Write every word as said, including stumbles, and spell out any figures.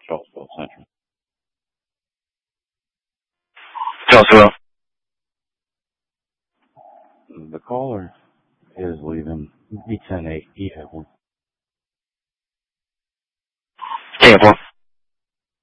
Charlottesville Central. Charlottesville. The caller is leaving B ten eight. You have one. You have one.